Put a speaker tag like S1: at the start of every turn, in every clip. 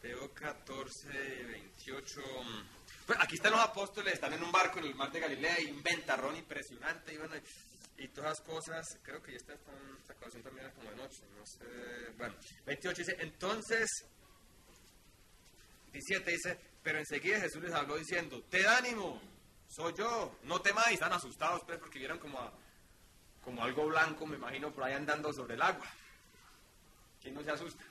S1: Mateo 14, 28. Pues aquí están los apóstoles, están en un barco en el mar de Galilea, y un ventarrón impresionante, y bueno, y todas las cosas. Creo que ya esta ocasión también era como de noche, no sé. Bueno, 28 dice, entonces, 17 dice, pero enseguida Jesús les habló diciendo, ¡Ted ánimo! Soy yo, no temáis. Están asustados, pues, porque vieron como algo blanco, me imagino, por ahí andando sobre el agua. ¿Quién no se asusta?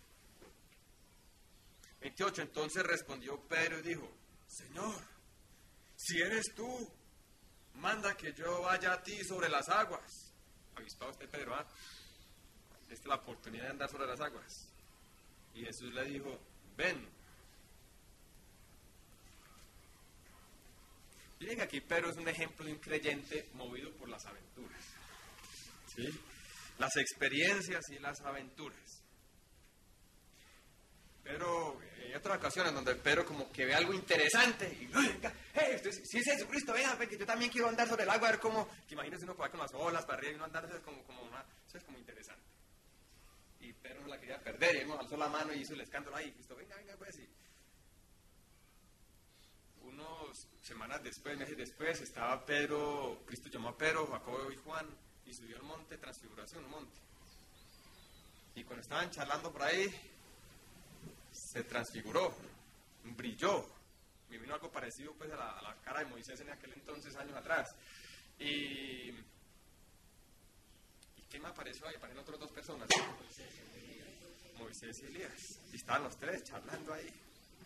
S1: 28, entonces respondió Pedro y dijo, Señor, si eres tú, manda que yo vaya a ti sobre las aguas. ¿Avispado usted, Pedro? Esta es la oportunidad de andar sobre las aguas. Y Jesús le dijo, ven. Miren que aquí Pedro es un ejemplo de un creyente movido por las aventuras. ¿Sí? Las experiencias y las aventuras. Pero hay otras ocasiones donde Pedro como que ve algo interesante y venga, hey, si es Jesucristo, venga, que yo también quiero andar sobre el agua, a ver cómo, que imagínense uno por ahí con las olas para arriba y uno andar, eso es como interesante. Y Pedro no la quería perder, y él nos alzó la mano y hizo el escándalo ahí, listo, venga, pues, y unas semanas después, meses después, estaba Pedro, Cristo llamó a Pedro, Jacobo y Juan, y subió al monte Transfiguración, un monte. Y cuando estaban charlando por ahí, se transfiguró, brilló. Me vino algo parecido pues a la cara de Moisés en aquel entonces, años atrás. ¿Y qué me apareció ahí? Aparecieron otras dos personas. Moisés y Elías. Y estaban los tres charlando ahí.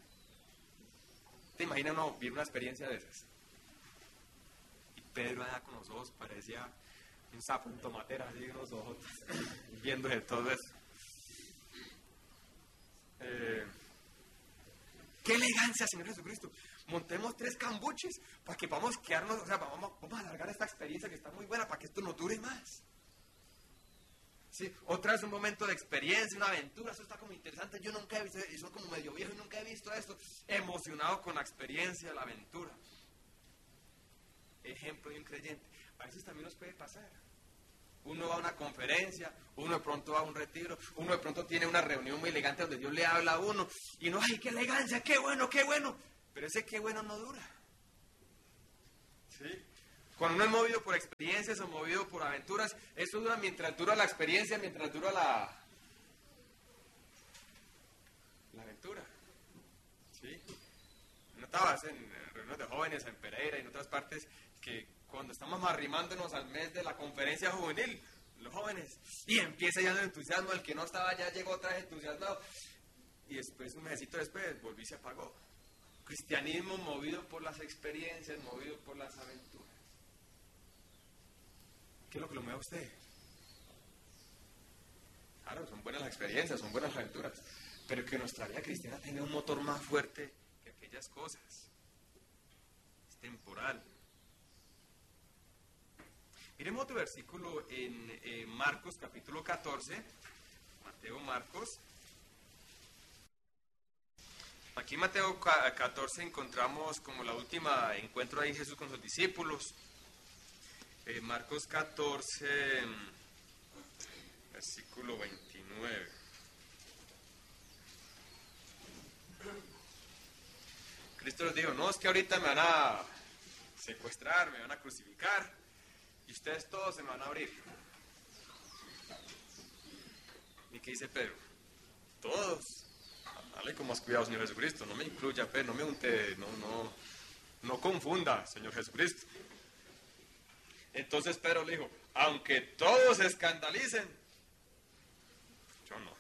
S1: ¿Te imaginas uno vivir una experiencia de esas? Y Pedro allá con los ojos parecía un sapo en tomatera, así con los ojos, viéndose todo eso. ¡Qué elegancia, Señor Jesucristo! Montemos 3 cambuches para que podamos quedarnos, o sea, vamos a alargar esta experiencia que está muy buena para que esto no dure más. Sí, otra vez un momento de experiencia, una aventura, eso está como interesante. Yo nunca he visto, y soy como medio viejo y nunca he visto esto. Emocionado con la experiencia, la aventura. Ejemplo de un creyente. A veces también nos puede pasar. Uno va a una conferencia, uno de pronto va a un retiro, uno de pronto tiene una reunión muy elegante donde Dios le habla a uno y uno, ¡ay, qué elegancia, qué bueno, qué bueno! Pero ese qué bueno no dura. ¿Sí? Cuando uno es movido por experiencias o movido por aventuras, eso dura mientras dura la experiencia, mientras dura la aventura. ¿Sí? No estabas en reuniones de jóvenes en Pereira y en otras partes que cuando estamos arrimándonos al mes de la conferencia juvenil, los jóvenes, y empieza ya el entusiasmo, el que no estaba ya llegó otra vez entusiasmado, y después, un mesecito después, volví y se apagó. Cristianismo movido por las experiencias, movido por las aventuras. ¿Qué es lo que lo mueve a usted? Claro, son buenas las experiencias, son buenas las aventuras, pero que nuestra vida cristiana tenga un motor más fuerte que aquellas cosas. Es temporal. Miremos otro versículo en Marcos capítulo 14, Mateo, Marcos. Aquí en Mateo 14 encontramos como la última encuentro ahí Jesús con sus discípulos. Marcos 14, versículo 29. Cristo les dijo, no, es que ahorita me van a secuestrar, me van a crucificar. Y ustedes todos se me van a abrir. ¿Y qué dice Pedro? Todos. Dale con más cuidado, Señor Jesucristo. No me incluya, Pedro, no me unte, no confunda, Señor Jesucristo. Entonces Pedro le dijo, aunque todos se escandalicen, yo no.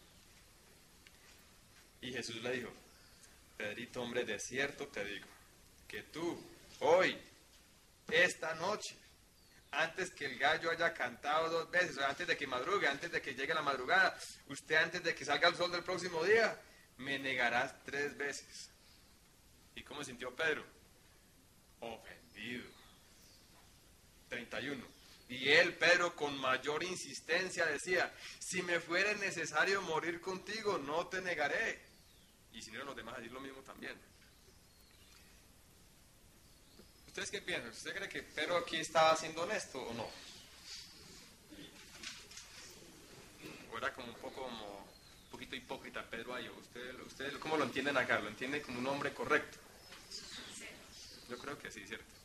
S1: Y Jesús le dijo, Pedrito, hombre, de cierto te digo, que tú, hoy, esta noche, antes que el gallo haya cantado 2 veces, o antes de que madrugue, antes de que llegue la madrugada, usted antes de que salga el sol del próximo día, me negarás 3 veces. ¿Y cómo sintió Pedro? Ofendido. 31. Y él, Pedro, con mayor insistencia decía, si me fuere necesario morir contigo, no te negaré. Y si no, los demás a decir lo mismo también. ¿Ustedes qué piensan? ¿Usted cree que Pedro aquí estaba siendo honesto o no? ¿O era como un poquito poquito hipócrita Pedro ahí. ¿Usted cómo lo entienden acá? ¿Lo entienden como un hombre correcto? Yo creo que sí, ¿cierto?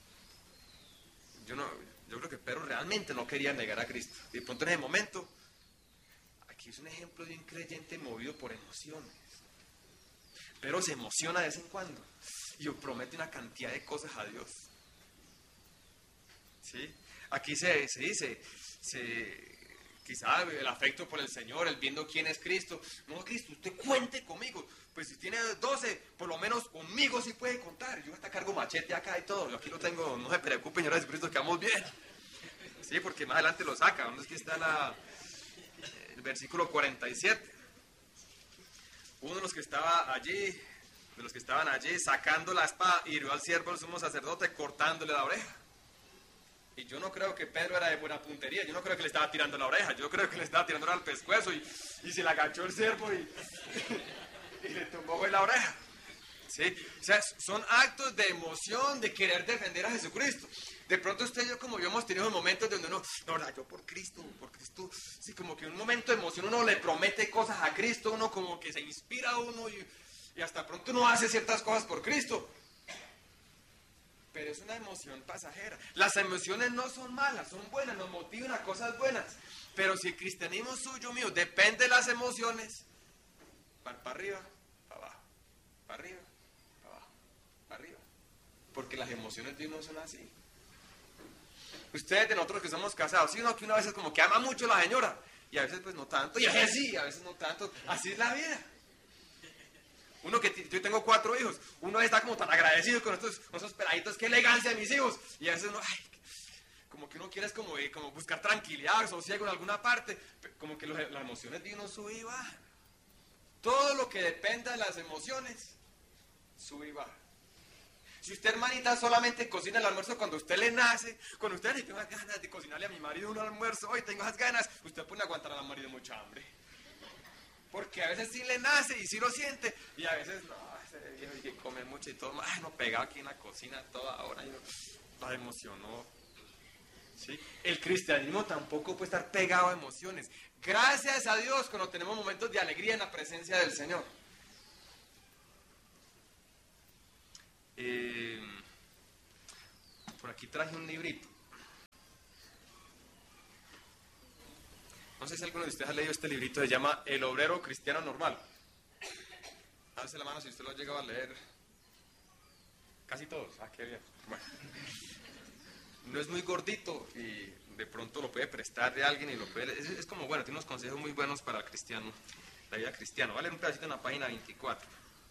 S1: Yo creo que Pedro realmente no quería negar a Cristo. Y de pronto en ese momento, aquí es un ejemplo de un creyente movido por emociones. Pedro se emociona de vez en cuando y promete una cantidad de cosas a Dios. ¿Sí? Aquí se dice, quizá el afecto por el Señor, el viendo quién es Cristo. No, Cristo, usted cuente conmigo. Pues si tiene 12, por lo menos conmigo sí puede contar. Yo hasta cargo machete acá y todo. Yo aquí lo tengo, no se preocupe, señor Jesucristo, que vamos bien. Sí, porque más adelante lo saca. ¿Dónde es que está el versículo 47? Uno de los que estaban allí, sacando la espada, hirió al siervo del sumo sacerdote, cortándole la oreja. Y yo no creo que Pedro era de buena puntería. Yo no creo que le estaba tirando la oreja. Yo creo que le estaba tirando al pescuezo y se le agachó el siervo y le tumbó en la oreja. ¿Sí? O sea, son actos de emoción, de querer defender a Jesucristo. De pronto usted y yo, como yo, hemos tenido momentos donde uno, no, verdad, yo por Cristo, sí, como que en un momento de emoción uno le promete cosas a Cristo, uno como que se inspira a uno y hasta pronto uno hace ciertas cosas por Cristo. Pero es una emoción pasajera. Las emociones no son malas, son buenas, nos motivan a cosas buenas. Pero si el cristianismo suyo, mío, depende de las emociones, para arriba, para abajo, para arriba, para abajo, para arriba. Porque las emociones de uno son así. Ustedes de nosotros que somos casados, sí, uno que una vez es como que ama mucho a la señora, y a veces pues no tanto, y a veces sí, a veces no tanto. Así es la vida. Uno que yo tengo 4 hijos, uno está como tan agradecido con esos peladitos, qué elegancia de mis hijos, y a veces uno, como que uno quiere es como buscar tranquilidad, sosiego en alguna parte, como que las emociones de uno suben y bajan. Todo lo que dependa de las emociones, sube y baja. Si usted, hermanita, solamente cocina el almuerzo cuando usted le nace, cuando usted le tengo ganas de cocinarle a mi marido un almuerzo, hoy tengo esas ganas, usted pone a aguantar a la marido mucha hambre. Porque a veces sí le nace y sí lo siente, y a veces no, ese viejo que come mucho y todo, no pegado aquí en la cocina toda hora, y la emocionó. ¿Sí? El cristianismo tampoco puede estar pegado a emociones. Gracias a Dios cuando tenemos momentos de alegría en la presencia del Señor. Por aquí traje un librito. No sé si alguno de ustedes ha leído este librito, se llama El Obrero Cristiano Normal. Alce la mano si usted lo ha llegado a leer. Casi todos. Qué bien. Bueno. No es muy gordito y de pronto lo puede prestar de alguien y lo puede leer. Es como, bueno, tiene unos consejos muy buenos para el cristiano, la vida cristiana. Vale un pedacito en la página 24.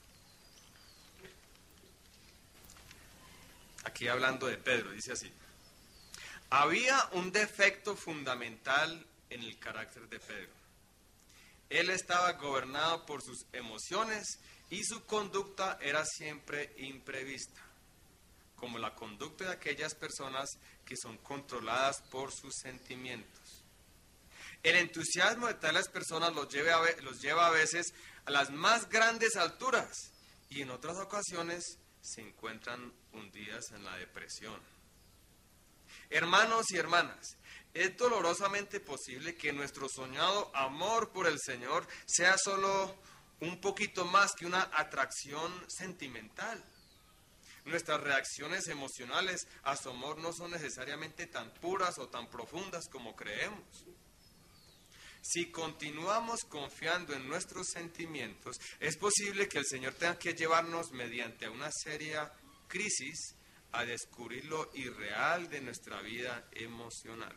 S1: Aquí hablando de Pedro, dice así. Había un defecto fundamental en el carácter de Pedro. Él estaba gobernado por sus emociones y su conducta era siempre imprevista, como la conducta de aquellas personas que son controladas por sus sentimientos. El entusiasmo de tales personas los lleva a veces a las más grandes alturas y en otras ocasiones se encuentran hundidas en la depresión. Hermanos y hermanas, es dolorosamente posible que nuestro soñado amor por el Señor sea solo un poquito más que una atracción sentimental. Nuestras reacciones emocionales a su amor no son necesariamente tan puras o tan profundas como creemos. Si continuamos confiando en nuestros sentimientos, es posible que el Señor tenga que llevarnos mediante una seria crisis a descubrir lo irreal de nuestra vida emocional.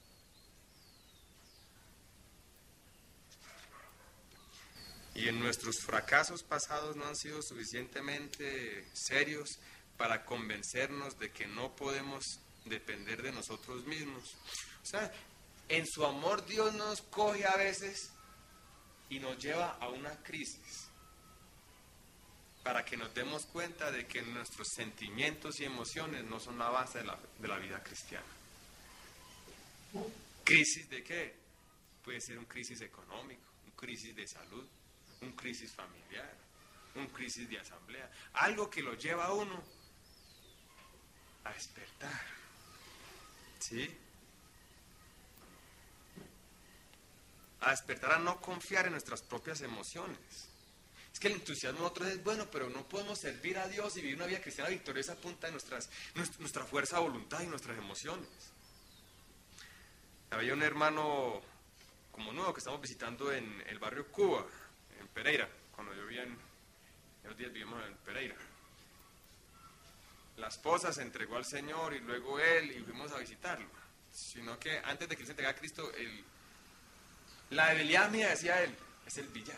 S1: Y en nuestros fracasos pasados no han sido suficientemente serios para convencernos de que no podemos depender de nosotros mismos. O sea, en su amor Dios nos coge a veces y nos lleva a una crisis para que nos demos cuenta de que nuestros sentimientos y emociones no son la base de la vida cristiana. ¿Crisis de qué? Puede ser un crisis económico, un crisis de salud, un crisis familiar, un crisis de asamblea, algo que lo lleva a uno a despertar. ¿Sí? a despertar a no confiar en nuestras propias emociones. Es que el entusiasmo de otros es bueno, pero no podemos servir a Dios y vivir una vida cristiana victoriosa a punta de nuestra fuerza de voluntad y nuestras emociones. Había un hermano como nuevo que estamos visitando en el barrio Cuba, en Pereira, cuando yo vivía en los días vivimos en Pereira. La esposa se entregó al Señor y luego él y fuimos a visitarlo. Sino que antes de que él se entregara a Cristo, la debilidad mía, decía él, es el billar.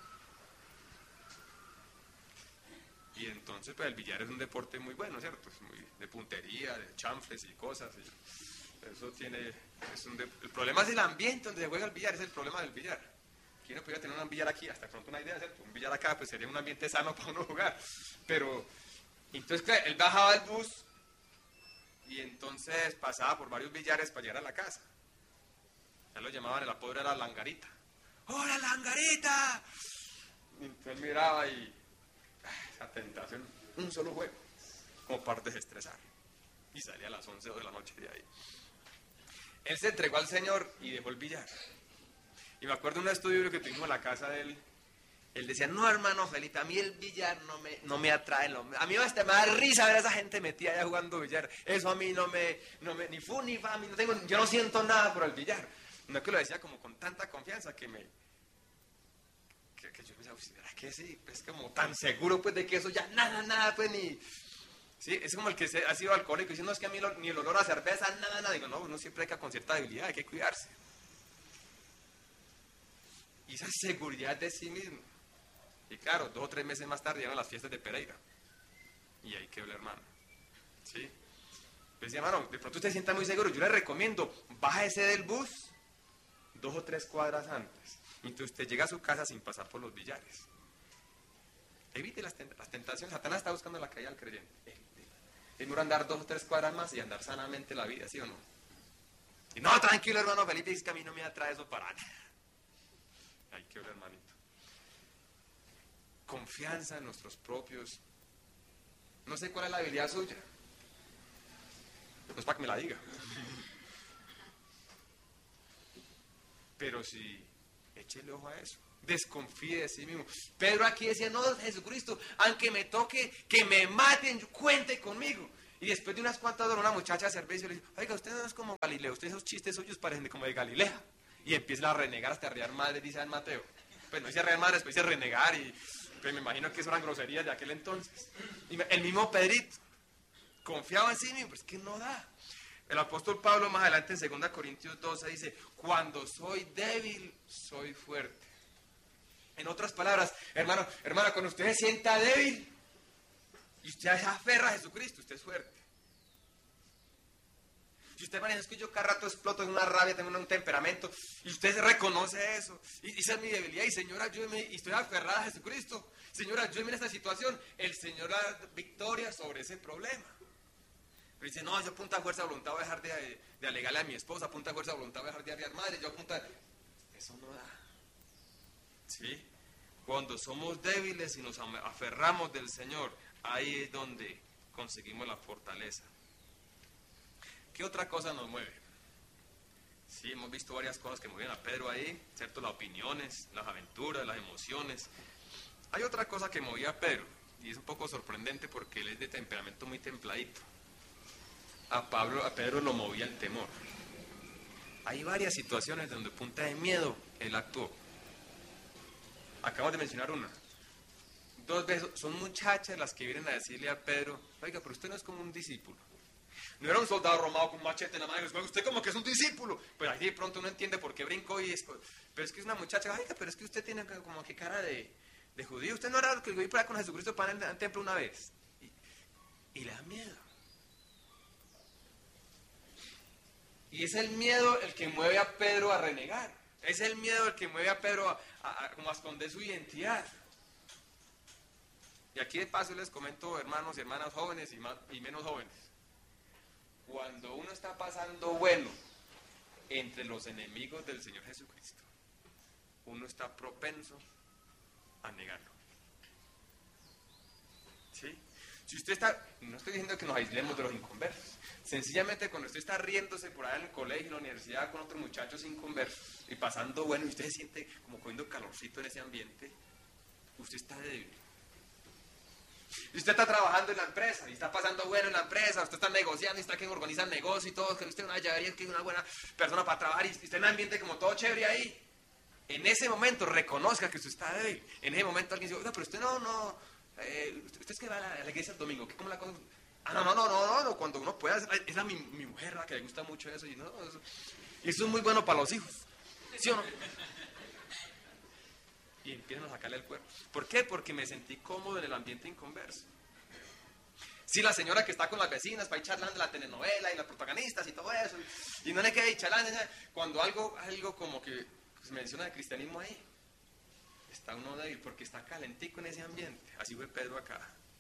S1: Y entonces pues el billar es un deporte muy bueno, ¿cierto? Es muy de puntería, de chanfles y cosas. Y eso tiene... el problema es el ambiente donde se juega el billar, es el problema del billar. ¿Quién no podría tener un billar aquí? Hasta pronto una idea, ¿cierto? Un billar acá pues sería un ambiente sano para uno jugar. Pero, entonces claro, él bajaba del bus y entonces pasaba por varios billares para llegar a la casa. Ya lo llamaban, el apodo era Langarita. ¡Hola, Langarita! Y entonces miraba y... esa tentación, un solo juego, como para desestresar. Y salía a las 11 de la noche de ahí. Él se entregó al Señor y dejó el billar. Y me acuerdo de un estudio que tuvimos en la casa de él. Él decía, no, hermano Felipe, a mí el billar no me atrae. A mí me da risa ver a esa gente metida allá jugando billar. Eso a mí no me ni fu ni fa, yo no siento nada por el billar. No es que lo decía como con tanta confianza que yo pensaba, ¿será que sí? Es como tan seguro pues de que eso ya nada, pues ni... Sí, es como el que ha sido alcohólico y dice, no, es que a mí ni el olor a cerveza, nada. Digo, no, uno siempre hay que con cierta debilidad, hay que cuidarse. Y esa seguridad de sí mismo. Y claro, 2 o 3 meses más tarde llegan las fiestas de Pereira. Y ahí quedó el hermano. ¿Sí? Pues hermano, de pronto usted se sienta muy seguro. Yo le recomiendo, bájese del bus 2 o 3 cuadras antes. Y entonces usted llega a su casa sin pasar por los billares. Evite las tentaciones. Satanás está buscando la caída al creyente. Es mejor andar 2 o 3 cuadras más y andar sanamente la vida, ¿sí o no? Y no, tranquilo, hermano Felipe, dice que a mí no me atrae eso para nada. Ahí quedó el hermanito. Confianza en nuestros propios. No sé cuál es la habilidad suya. No es para que me la diga. Pero si échele ojo a eso. Desconfíe de sí mismo. Pedro aquí decía, no, Jesucristo, aunque me toque, que me maten, cuente conmigo. Y después de unas cuantas horas una muchacha de servicio le dice, oiga, usted no es como Galileo, usted esos chistes suyos parecen como de Galilea. Y empieza a renegar hasta arriar madre, dice San Mateo. Pues no dice arriar madre, después dice renegar y pues me imagino que eso eran groserías de aquel entonces. Y el mismo Pedrito confiaba en sí mismo, pues que no da. El apóstol Pablo más adelante en 2 Corintios 12 dice, cuando soy débil, soy fuerte. En otras palabras, hermana, cuando usted se sienta débil y usted se aferra a Jesucristo, usted es fuerte. Si usted maneja, es que yo cada rato exploto en una rabia, tengo un temperamento, y usted reconoce eso, y esa es mi debilidad, y Señor, ayúdeme, y estoy aferrada a Jesucristo, Señor, ayúdeme en esta situación, el Señor da victoria sobre ese problema. Pero dice, no, yo a punta de fuerza de voluntad voy a dejar de alegarle a mi esposa, a punta de fuerza de voluntad voy a dejar de arriar madre, yo a punta de... Eso no da. ¿Sí? Cuando somos débiles y nos aferramos del Señor, ahí es donde conseguimos la fortaleza. ¿Qué otra cosa nos mueve? Sí, hemos visto varias cosas que mueven a Pedro ahí, ¿cierto? Las opiniones, las aventuras, las emociones. Hay otra cosa que movía a Pedro, y es un poco sorprendente porque él es de temperamento muy templadito. A Pedro lo movía el temor. Hay varias situaciones donde punta de miedo él actuó. Acabamos de mencionar una. 2 veces, son muchachas las que vienen a decirle a Pedro, oiga, pero usted no es como un discípulo. No era un soldado romano con un machete en la mano, usted como que es un discípulo. Pero ahí de pronto uno entiende por qué brincó y es... Pero es que es una muchacha, oiga, pero es que usted tiene como que cara de judío. Usted no era el que iba por ahí con Jesucristo para el templo una vez. Y le da miedo. Y es el miedo el que mueve a Pedro a renegar. Es el miedo el que mueve a Pedro a esconder su identidad. Y aquí de paso les comento, hermanos y hermanas jóvenes y menos jóvenes. Cuando uno está pasando bueno entre los enemigos del Señor Jesucristo, uno está propenso a negarlo. ¿Sí? Si usted está, no estoy diciendo que nos aislemos de los inconversos, sencillamente cuando usted está riéndose por ahí en el colegio, en la universidad, con otros muchachos inconversos, y pasando bueno, y usted se siente como cogiendo calorcito en ese ambiente, usted está débil. Y usted está trabajando en la empresa, y está pasando bueno en la empresa, usted está negociando, y está quien organiza el negocio y todo, que usted es una llavería, que es una buena persona para trabajar, y está en un ambiente como todo chévere ahí. En ese momento reconozca que usted está débil. En ese momento alguien dice, oiga, pero usted usted es que va a la iglesia el domingo, ¿qué como la cosa? Ah, no, cuando uno pueda, es mi mujer la que le gusta mucho eso, y eso es muy bueno para los hijos, ¿sí o no? Y empiezan a sacarle el cuerpo. ¿Por qué? Porque me sentí cómodo en el ambiente inconverso. Si la señora que está con las vecinas para ir charlando la telenovela y los protagonistas y todo eso, y no le queda ahí charlando, cuando algo como que se menciona de cristianismo ahí, está uno débil porque está calentico en ese ambiente. Así fue Pedro acá.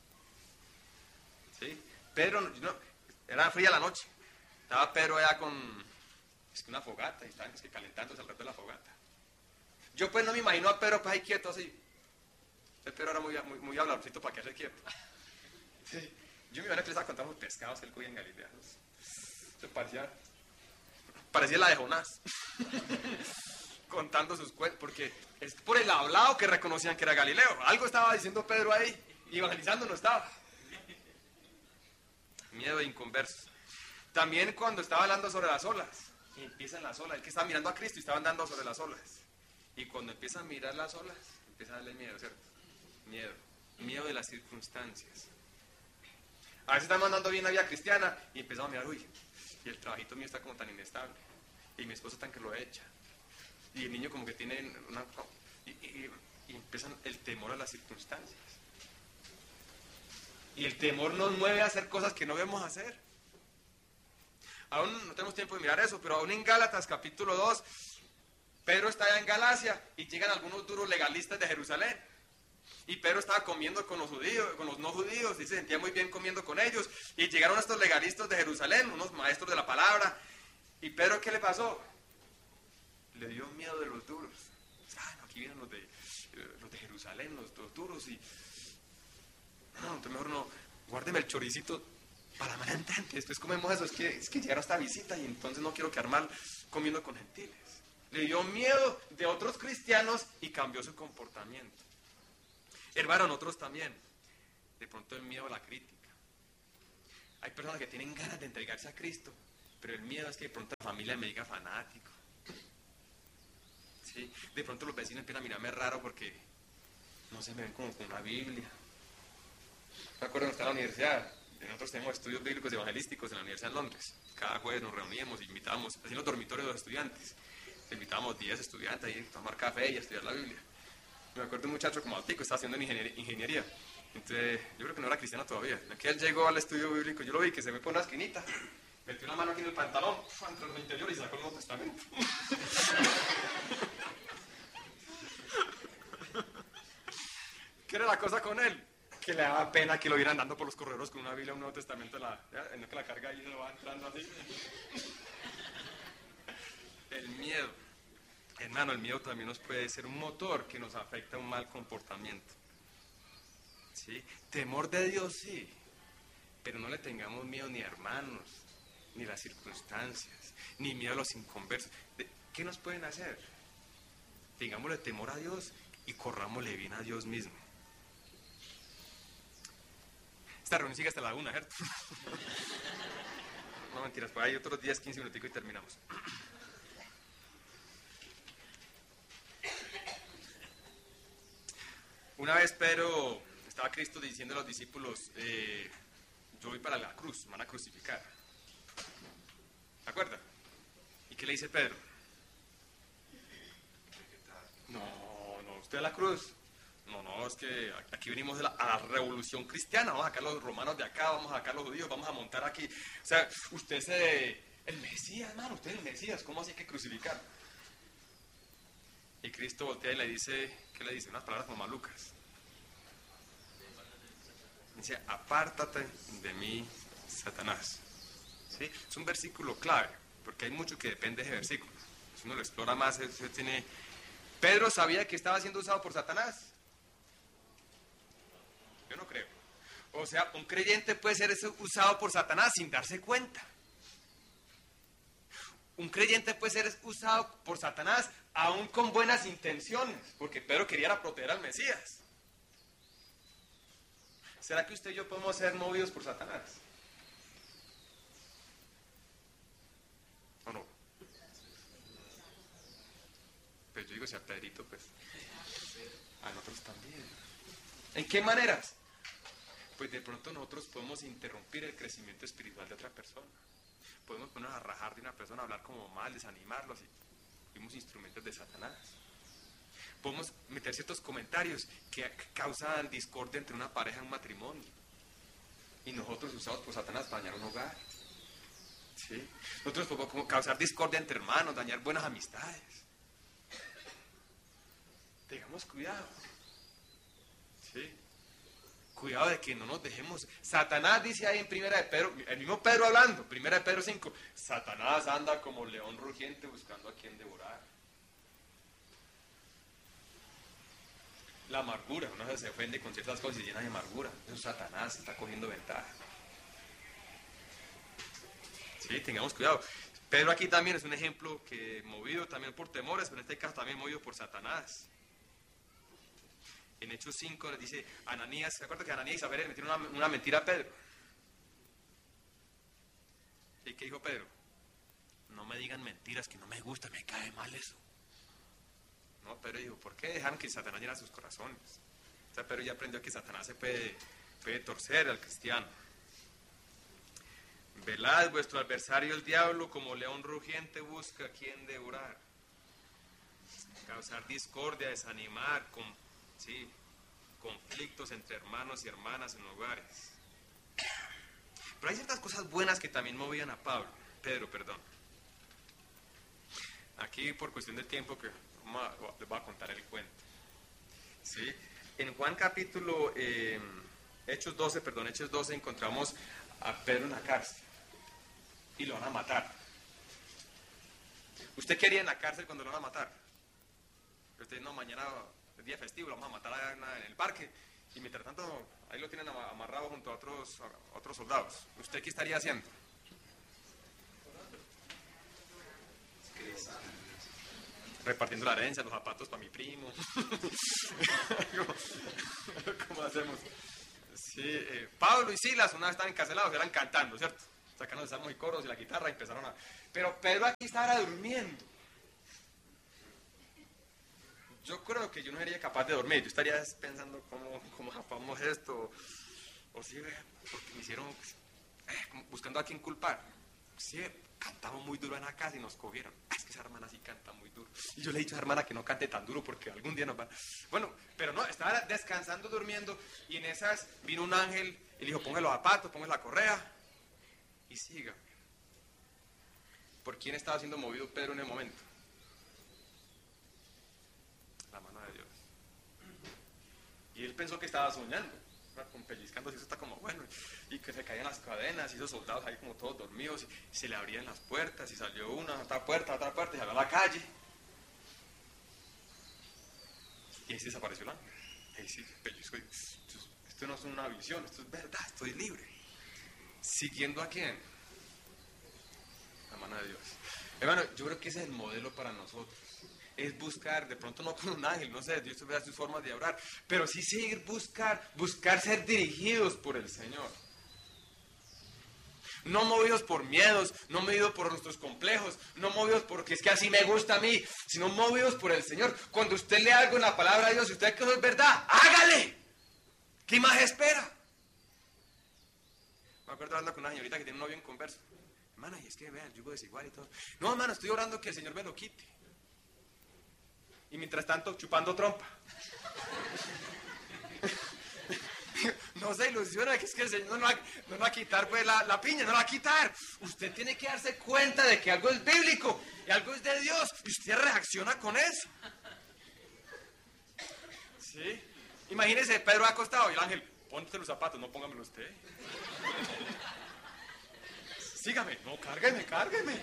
S1: ¿Sí? Pedro, era fría la noche. Estaba Pedro allá con una fogata y estaban calentándose alrededor de la fogata. Yo pues no me imagino a Pedro pues ahí quieto así. El Pedro era muy habladorcito para quedarse quieto. Sí. Yo me iba a empezar a contar los pescados que él cogía en Galilea. Se parecía la de Jonás. Contando sus cuentos, porque es por el hablado que reconocían que era Galileo. Algo estaba diciendo Pedro ahí, y evangelizando no estaba. Miedo de inconversos. También cuando estaba hablando sobre las olas, y empiezan las olas, el que estaba mirando a Cristo y estaba andando sobre las olas. Y cuando empieza a mirar las olas, empieza a darle miedo, ¿cierto? Miedo de las circunstancias. A veces estamos andando bien la vida cristiana y empezamos a mirar, uy, y el trabajito mío está como tan inestable, y mi esposo tan que lo echa, y el niño como que tiene y empiezan el temor a las circunstancias. Y el temor nos mueve a hacer cosas que no debemos hacer. Aún no tenemos tiempo de mirar eso, pero aún en Gálatas capítulo 2, Pedro está allá en Galacia y llegan algunos duros legalistas de Jerusalén. Y Pedro estaba comiendo con los judíos, con los no judíos, y se sentía muy bien comiendo con ellos. Y llegaron estos legalistas de Jerusalén, unos maestros de la palabra. ¿Y Pedro qué le pasó? Le dio miedo de los duros. Aquí vienen los de Jerusalén, los duros, y entonces mejor no, guárdeme el choricito para más entrante, después comemos eso, es que llegaron a esta visita y entonces no quiero quedar mal comiendo con gentiles. Le dio miedo de otros cristianos y cambió su comportamiento. Hermano, nosotros también, de pronto el miedo a la crítica. Hay personas que tienen ganas de entregarse a Cristo, pero el miedo es que de pronto la familia me diga fanático. ¿Sí? De pronto los vecinos empiezan a mirarme raro porque no se me ven como con una Biblia. Me acuerdo cuando estaba en la universidad, nosotros tenemos estudios bíblicos evangelísticos en la Universidad de Londres. Cada jueves nos reuníamos y invitábamos, así en los dormitorios de los estudiantes, invitábamos 10 estudiantes ahí a tomar café y a estudiar la Biblia. Me acuerdo de un muchacho como altico, estaba haciendo ingeniería. Entonces, yo creo que no era cristiano todavía. Aquí él llegó al estudio bíblico, yo lo vi que se me pone una esquinita, metió una mano aquí en el pantalón, entre los interiores y sacó el Nuevo Testamento. ¿Qué era la cosa con él? Que le daba pena que lo vieran andando por los corredores con una Biblia, un Nuevo Testamento, en que la carga y se lo va entrando así. El miedo. Hermano, el miedo también nos puede ser un motor que nos afecta a un mal comportamiento. ¿Sí? Temor de Dios, sí, pero no le tengamos miedo ni a hermanos, ni a las circunstancias, ni miedo a los inconversos. ¿Qué nos pueden hacer? Tengámosle temor a Dios y corrámosle bien a Dios mismo. Esta reunión sigue hasta la 1, ¿cierto? No, mentiras, pues hay otros 10, 15 minuticos y terminamos. Una vez Pedro, estaba Cristo diciendo a los discípulos, yo voy para la cruz, me van a crucificar. ¿Se acuerda? ¿Y qué le dice Pedro? No, usted a la cruz. No, es que aquí venimos a la revolución cristiana, vamos a sacar los romanos de acá, vamos a sacar los judíos, vamos a montar aquí. O sea, usted es el Mesías, hermano, usted es el Mesías, ¿cómo así que crucificar? Y Cristo voltea y le dice, ¿qué le dice? Unas palabras como malucas. Dice, apártate de mí, Satanás. ¿Sí? Es un versículo clave, porque hay mucho que depende de ese versículo. Si uno lo explora más, tiene... ¿Pedro sabía que estaba siendo usado por Satanás? Yo no creo. O sea, un creyente puede ser usado por Satanás sin darse cuenta. Un creyente puede ser usado por Satanás aún con buenas intenciones, porque Pedro quería proteger al Mesías. ¿Será que usted y yo podemos ser movidos por Satanás? ¿O no? Pues yo digo, si a Pedrito, pues a nosotros también. ¿En qué maneras? Pues de pronto nosotros podemos interrumpir el crecimiento espiritual de otra persona. Podemos ponernos a rajar de una persona, hablar como mal, desanimarlos y fuimos instrumentos de Satanás. Podemos meter ciertos comentarios que causan discordia entre una pareja en un matrimonio. Y nosotros usados por Satanás para dañar un hogar. ¿Sí? Nosotros podemos causar discordia entre hermanos, dañar buenas amistades. Tengamos cuidado. ¿Sí? Cuidado de que no nos dejemos. Satanás dice ahí en Primera de Pedro, el mismo Pedro hablando, Primera de Pedro 5, Satanás anda como león rugiente buscando a quien devorar. La amargura, uno se ofende con ciertas cosas y llena de amargura. Eso es Satanás, está cogiendo ventaja. Sí, tengamos cuidado. Pedro aquí también es un ejemplo que movido también por temores, pero en este caso también movido por Satanás. En Hechos 5 les dice, Ananías, ¿se acuerdan que Ananías y Isabel le metieron una mentira a Pedro? ¿Y qué dijo Pedro? No me digan mentiras, que no me gusta, me cae mal eso. No, Pedro dijo, ¿por qué dejaron que Satanás llenara sus corazones? O sea, Pedro ya aprendió que Satanás se puede torcer al cristiano. Velad, vuestro adversario el diablo, como león rugiente busca a quien devorar. Causar discordia, desanimar, sí, conflictos entre hermanos y hermanas en hogares. Pero hay ciertas cosas buenas que también movían a Pedro. Aquí por cuestión de tiempo que les voy a contar el cuento. ¿Sí? En Juan capítulo, Hechos 12 encontramos a Pedro en la cárcel y lo van a matar. ¿Usted qué haría en la cárcel cuando lo van a matar? Usted no, mañana es día festivo, lo vamos a matar en el parque y mientras tanto ahí lo tienen amarrado junto a otros soldados. ¿Usted qué estaría haciendo? Repartiendo la herencia, los zapatos para mi primo. ¿Cómo hacemos? Sí, Pablo y Silas una vez estaban encarcelados, eran cantando, ¿cierto? Sacando salmos y coros y la guitarra y empezaron a... Pero Pedro aquí estaba durmiendo. Yo creo que yo no sería capaz de dormir, yo estaría pensando cómo japamos esto, o si, porque me hicieron, buscando a quién culpar. Sí, cantamos muy duro en la casa y nos cogieron. Es que esa hermana sí canta muy duro. Y yo le he dicho a esa hermana que no cante tan duro porque algún día nos va... Bueno, pero no, estaba descansando, durmiendo, y en esas vino un ángel y le dijo, ponga los zapatos, ponga la correa, y siga. ¿Por quién estaba siendo movido Pedro en el momento? La mano de Dios. Y él pensó que estaba soñando, con pellizcándose, eso está como bueno, y que se caían las cadenas, y esos soldados ahí como todos dormidos, y se le abrían las puertas, y salió otra puerta, y salió a la calle. Y ahí se desapareció el ángel. Ahí sí, pellizco, esto no es una visión, esto es verdad, estoy libre. ¿Siguiendo a quién? La mano de Dios. Hermano, yo creo que ese es el modelo para nosotros. Es buscar, de pronto no con un ángel, no sé, Dios te da sus formas de orar, pero sí seguir buscar ser dirigidos por el Señor. No movidos por miedos, no movidos por nuestros complejos, no movidos porque es que así me gusta a mí, sino movidos por el Señor. Cuando usted lee algo en la palabra de Dios y usted ve que eso es verdad, hágale. ¿Qué más espera? Me acuerdo hablando con una señorita que tiene un novio en converso. Hermana, y es que vea el yugo desigual y todo. No, hermano, estoy orando que el Señor me lo quite. Y mientras tanto, chupando trompa. No se ilusiona, que es que el Señor no va a quitar pues, la piña, no la va a quitar. Usted tiene que darse cuenta de que algo es bíblico y algo es de Dios. Y usted reacciona con eso. ¿Sí? Imagínese, Pedro acostado y el ángel, ponte los zapatos, no póngamelo usted. Sígame, no, cárgueme.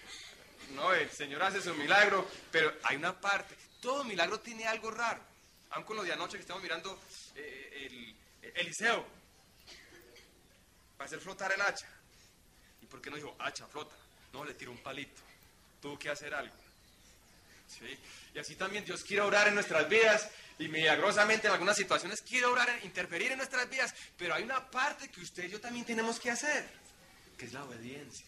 S1: No, el Señor hace su milagro, pero hay una parte. Todo milagro tiene algo raro. Aún con lo de anoche que estamos mirando Eliseo, para hacer flotar el hacha. ¿Y por qué no dijo hacha, flota? No, le tiró un palito. Tuvo que hacer algo. ¿Sí? Y así también Dios quiere obrar en nuestras vidas y milagrosamente en algunas situaciones quiere obrar, interferir en nuestras vidas, pero hay una parte que usted y yo también tenemos que hacer, que es la obediencia.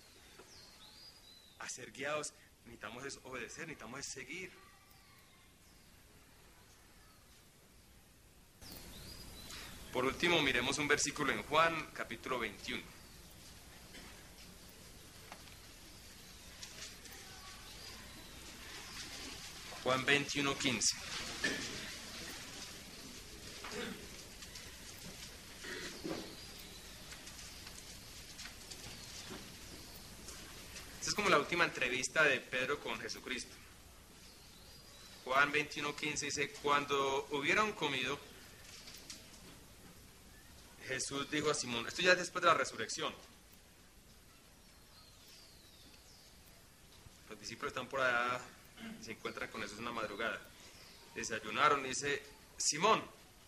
S1: A ser guiados necesitamos es obedecer, necesitamos es seguir. Por último, miremos un versículo en Juan, capítulo 21. Juan 21, 15. Esta es como la última entrevista de Pedro con Jesucristo. Juan 21, 15 dice, cuando hubieron comido, Jesús dijo a Simón, esto ya es después de la resurrección. Los discípulos están por allá y se encuentran con Jesús una madrugada. Desayunaron y dice, Simón,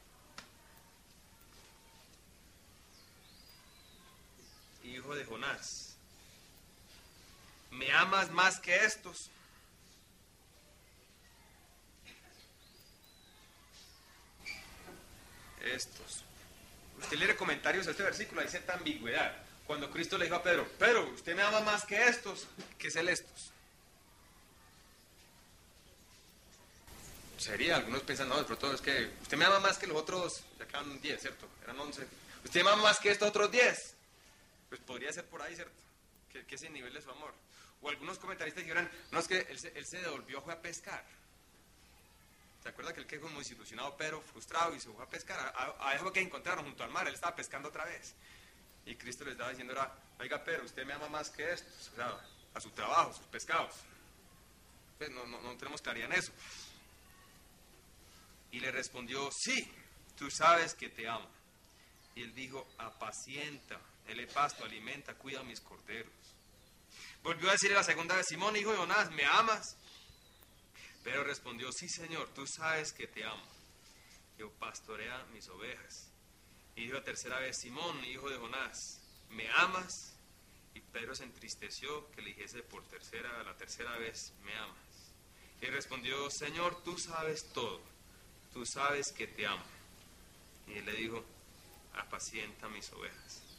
S1: hijo de Jonás, ¿me amas más que estos? Estos. Usted lee comentarios a este versículo, hay cierta ambigüedad. Cuando Cristo le dijo a Pedro, Pedro, ¿usted me ama más que estos? ¿Qué es el estos? Sería, algunos piensan, no, de pronto es que usted me ama más que los otros, ya quedan 10, ¿cierto? Eran 11. ¿Usted me ama más que estos otros 10? Pues podría ser por ahí, ¿cierto? Que ese nivel de su amor. O algunos comentaristas dijeron, no, es que él se devolvió, fue a pescar. ¿Se acuerda que él quedó muy desilusionado, pero frustrado y se fue a pescar? A eso que encontraron junto al mar, él estaba pescando otra vez. Y Cristo les estaba diciendo, oiga, pero usted me ama más que estos, o sea, a su trabajo, sus pescados. Pues no tenemos claridad en eso. Y le respondió, sí, tú sabes que te amo. Y él dijo, apacienta, dele pasto, alimenta, cuida mis corderos. Volvió a decirle la segunda vez, Simón, hijo de Jonás, ¿me amas? Pero respondió, sí, Señor, tú sabes que te amo. Yo pastorea mis ovejas. Y dijo la tercera vez, Simón, hijo de Jonás, ¿me amas? Y Pedro se entristeció que le dijese por la tercera vez, ¿me amas? Y respondió, Señor, tú sabes todo, tú sabes que te amo. Y él le dijo, apacienta mis ovejas.